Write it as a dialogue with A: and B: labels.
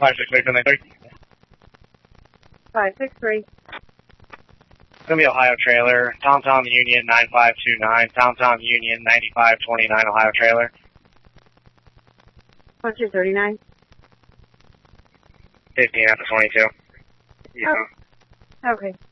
A: 563.
B: 563.
A: It's going to be Ohio trailer. TomTom Union 9529. TomTom Union 9529 Ohio trailer.
B: 1239.
A: 15 after 22.
B: Oh. Okay.